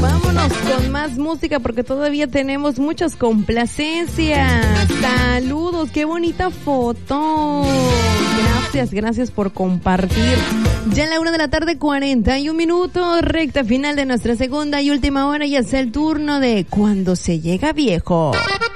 Vámonos con más música porque todavía tenemos muchas complacencias. Saludos, qué bonita foto. Gracias por compartir. Ya en la 1:41 PM, recta final de nuestra segunda y última hora, y es el turno de Cuando se llega viejo.